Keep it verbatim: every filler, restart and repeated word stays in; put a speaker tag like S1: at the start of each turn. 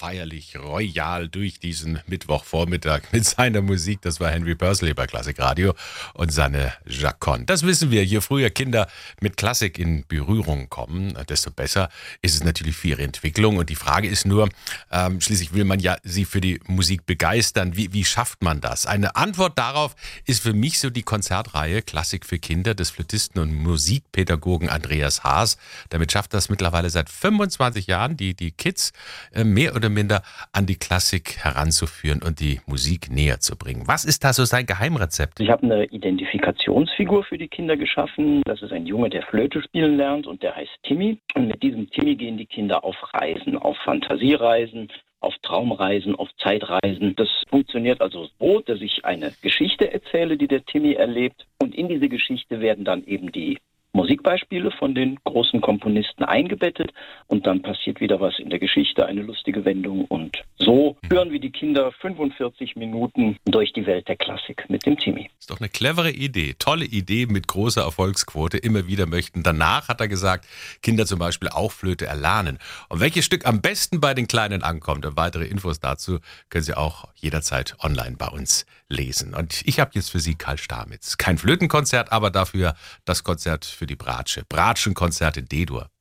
S1: feierlich, royal durch diesen Mittwochvormittag mit seiner Musik. Das war Henry Pursley bei Klassikradio und seine Jacquonne. Das wissen wir. Je früher Kinder mit Klassik in Berührung kommen, desto besser ist es natürlich für ihre Entwicklung. Und die Frage ist nur, ähm, schließlich will man ja sie für die Musik begeistern. Wie, wie schafft man das? Eine Antwort darauf ist für mich so die Konzertreihe Klassik für Kinder des Flötisten und Musikpädagogen Andreas Haas. Damit schafft das mittlerweile seit fünfundzwanzig Jahren, die, die Kids äh, mehr oder minder an die Klassik heranzuführen und die Musik näher zu bringen. Was ist da so sein Geheimrezept?
S2: Ich habe eine Identifikationsfigur für die Kinder geschaffen. Das ist ein Junge, der Flöte spielen lernt und der heißt Timmy. Und mit diesem Timmy gehen die Kinder auf Reisen, auf Fantasiereisen, auf Traumreisen, auf Zeitreisen. Das funktioniert also so, dass ich eine Geschichte erzähle, die der Timmy erlebt. Und in diese Geschichte werden dann eben die Musikbeispiele von den großen Komponisten eingebettet und dann passiert wieder was in der Geschichte, eine lustige Wendung und so führen wir die Kinder fünfundvierzig Minuten durch die Welt der Klassik mit dem Timmy.
S1: Ist doch eine clevere Idee, tolle Idee mit großer Erfolgsquote, immer wieder möchten. Danach hat er gesagt, Kinder zum Beispiel auch Flöte erlernen. Und welches Stück am besten bei den Kleinen ankommt und weitere Infos dazu können Sie auch jederzeit online bei uns lesen. Und ich habe jetzt für Sie Karl Stamitz. Kein Flötenkonzert, aber dafür das Konzert für die Bratsche. Bratschenkonzert in D-Dur.